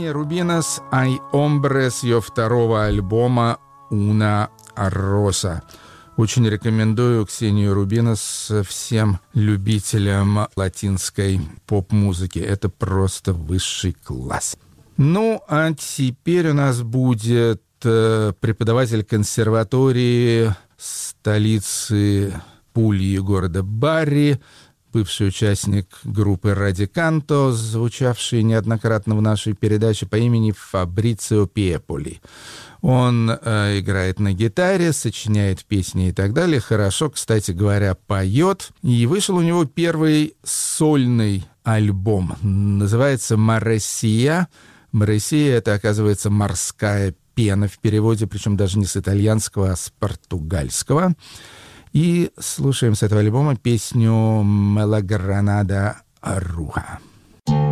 Ксения Рубинос «Ай Омбре» с ее второго альбома «Уна Роса». Очень рекомендую Ксению Рубинос всем любителям латинской поп-музыки. Это просто высший класс. Ну, а теперь у нас будет преподаватель консерватории столицы Пульи города Барри, бывший участник группы «Радиканто», звучавший неоднократно в нашей передаче, по имени Фабрицио Пьеполи. Он играет на гитаре, сочиняет песни и так далее. Хорошо, кстати говоря, поет. И вышел у него первый сольный альбом. Называется «Маресия». «Маресия» — это, оказывается, морская пена в переводе, причем даже не с итальянского, а с португальского. И слушаем с этого альбома песню «Мелагранада Руха».